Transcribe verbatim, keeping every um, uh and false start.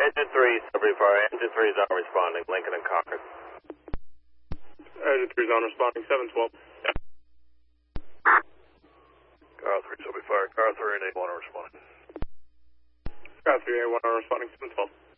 Engine three, Sudbury Fire. Engine three is on responding. Lincoln and Concord. Engine three is on responding. seven twelve. Car three, Sudbury Fire. Car three and A one are responding. Car three, A one are responding. seven twelve.